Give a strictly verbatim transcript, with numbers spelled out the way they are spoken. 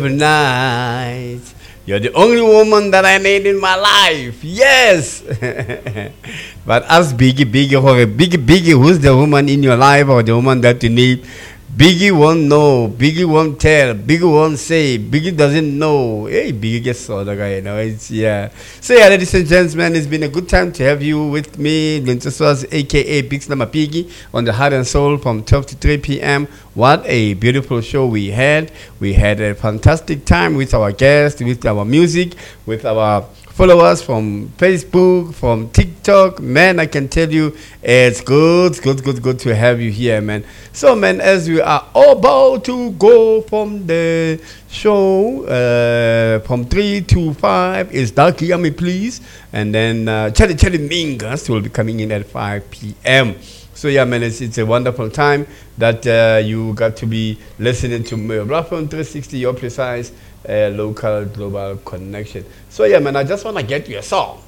Night. You're the only woman that I need in my life. Yes. But ask Biggie, Biggie, or Biggie, Biggie, who's the woman in your life or the woman that you need? Biggie won't know. Biggie won't tell. Biggie won't say. Biggie doesn't know. Hey, Biggie gets all the guy, you know. It's yeah. So yeah, ladies and gentlemen, it's been a good time to have you with me, Lintus, aka Big Slama Piggy, on the Heart and Soul from twelve to three p m. What a beautiful show we had. We had a fantastic time with our guests, with our music, with our followers from Facebook, from TikTok. Man, I can tell you, it's good, good, good, good to have you here, man. So, man, as we are about to go from the show, uh, from three to five is Darky Yummy, please. And then uh, Chelly Chelly Mingus will be coming in at five p m. So yeah, man, it's, it's a wonderful time that uh, you got to be listening to me. Rafon three sixty, your precise uh, local global connection. So yeah, man, I just want to get you a song.